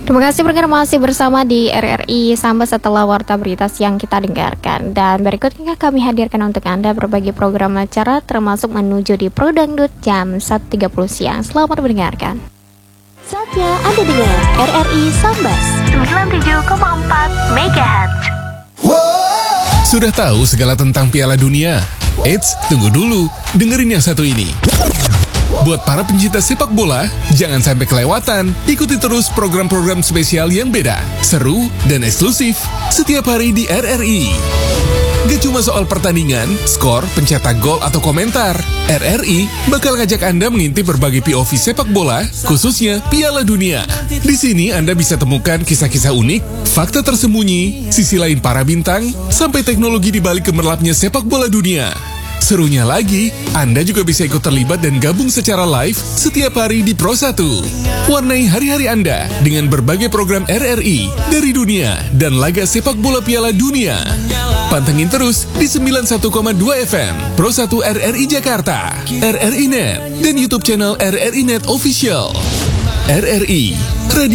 Terima kasih pendengar masih bersama di RRI Sampai setelah warta berita siang kita dengarkan. Dan berikutnya kami hadirkan untuk Anda berbagai program acara termasuk menuju di Pro Dangdut jam 1.30 siang. Selamat mendengarkan. Saatnya Anda dengar RRI Sambas 97,4 MHz. Sudah tahu segala tentang Piala Dunia? Eits, tunggu dulu, dengerin yang satu ini. Buat para pencinta sepak bola, jangan sampai kelewatan. Ikuti terus program-program spesial yang beda, seru, dan eksklusif setiap hari di RRI. Gak cuma soal pertandingan, skor, pencetak gol, atau komentar. RRI bakal ngajak Anda mengintip berbagai POV sepak bola, khususnya Piala Dunia. Di sini Anda bisa temukan kisah-kisah unik, fakta tersembunyi, sisi lain para bintang, sampai teknologi di balik gemerlapnya sepak bola dunia. Serunya lagi, Anda juga bisa ikut terlibat dan gabung secara live setiap hari di Pro 1. Warnai hari-hari Anda dengan berbagai program RRI dari dunia dan laga sepak bola Piala Dunia. Pantengin terus di 91,2 FM Pro 1 RRI Jakarta, RRI Net, dan YouTube channel RRI Net Official. RRI, Radio